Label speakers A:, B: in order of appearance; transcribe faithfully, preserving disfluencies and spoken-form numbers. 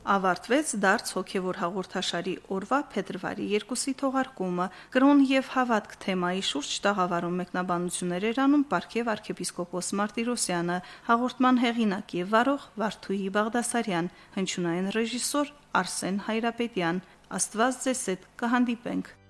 A: Ավարտվեց դարձ հոգևոր հաղորդաշարի օրվա փետրվարի երկուսի թողարկումը։ Կրոն եւ հավատք թեմայի շուրջ տաղավարում մեկնաբանություններ էր անում Պարքև arczepiskopos Martirosyan-ը, հաղորդման հեղինակ եւ վարող Վարդուհի Բաղդասարյան, հնչյունային ռեժիսոր Արսեն Հայրապետյան։ Աստված ձեզ հետ կհանդիպենք։